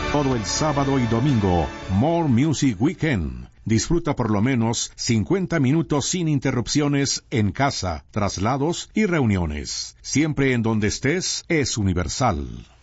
Todo el sábado y domingo, More Music Weekend. Disfruta por lo menos 50 minutos sin interrupciones en casa, traslados y reuniones. Siempre en donde estés, es Universal.